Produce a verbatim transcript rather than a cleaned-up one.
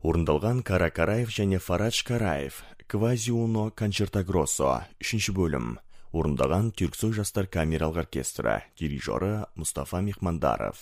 Орындалған Кара Караев және Фарадж Караев, Квазиуно концертагроссо, үшінші бөлім. Орындаған Түрксой жастар камералық оркестрі, дирижері Мұстафа Мехмандаров.